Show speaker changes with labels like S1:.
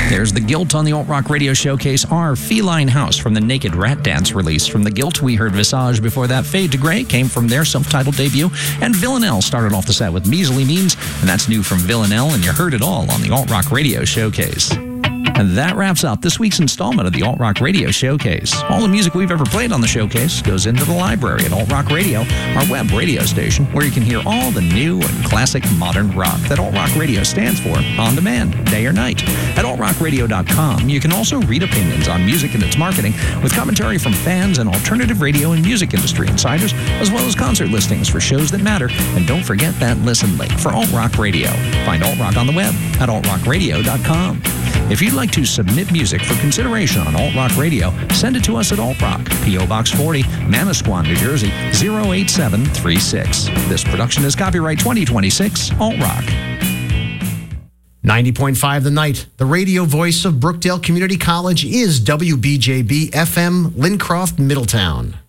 S1: There's The Guilt on the Alt Rock Radio Showcase, our Feline House from the Naked Rat Dance release. From The Guilt, we heard Visage. Before that, Fade to Grey came from their self-titled debut. And Villanelle started off the set with Measly Means, and that's new from Villanelle, and you heard it all on the Alt Rock Radio Showcase. And that wraps up this week's installment of the Alt Rock Radio Showcase. All the music we've ever played on the showcase goes into the library at Alt Rock Radio, our web radio station, where you can hear all the new and classic modern rock that Alt Rock Radio stands for, on demand, day or night. At altrockradio.com, you can also read opinions on music and its marketing, with commentary from fans and alternative radio and music industry insiders, as well as concert listings for shows that matter. And don't forget that listen link for Alt Rock Radio. Find Alt Rock on the web at altrockradio.com. If you'd like to submit music for consideration on Alt Rock Radio, send it to us at Alt Rock, P.O. Box 40, Manasquan, New Jersey, 08736. This production is copyright 2026, Alt Rock.
S2: 90.5 The Night, the radio voice of Brookdale Community College, is WBJB FM, Lincroft, Middletown.